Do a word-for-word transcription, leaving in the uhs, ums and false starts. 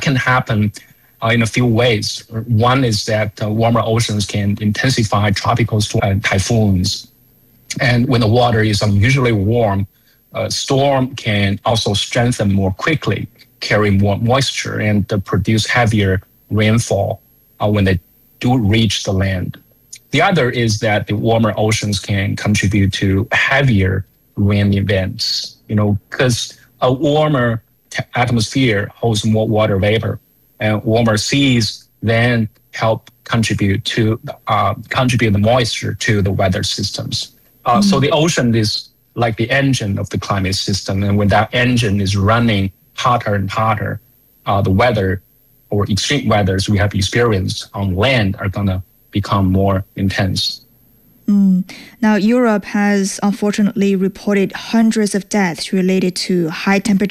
can happen uh, in a few ways. One is that uh, warmer oceans can intensify tropical storm, uh, typhoons. And when the water is unusually warm, a storm can also strengthen more quickly, carry more moisture, and uh, produce heavier rainfall uh, when they do reach the land. The other is that the warmer oceans can contribute to heavier rain events, you know, because a warmer t- atmosphere holds more water vapor, and warmer seas then help contribute to uh, contribute the moisture to the weather systems. Uh, mm-hmm. So the ocean is like the engine of the climate system, and when that engine is running hotter and hotter, uh, the weather or extreme weathers we have experienced on land are gonna become more intense. Mm. Now, Europe has unfortunately reported hundreds of deaths related to high temperature